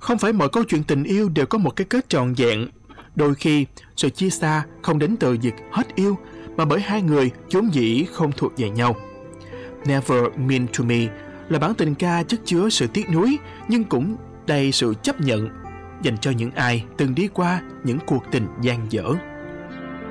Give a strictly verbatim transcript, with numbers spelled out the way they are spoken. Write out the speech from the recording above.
Không phải mọi câu chuyện tình yêu đều có một cái kết trọn vẹn. Đôi khi, sự chia xa không đến từ việc hết yêu, mà bởi hai người vốn dĩ không thuộc về nhau. Never Meant to Me là bản tình ca chất chứa sự tiếc nuối nhưng cũng đầy sự chấp nhận dành cho những ai từng đi qua những cuộc tình dang dở.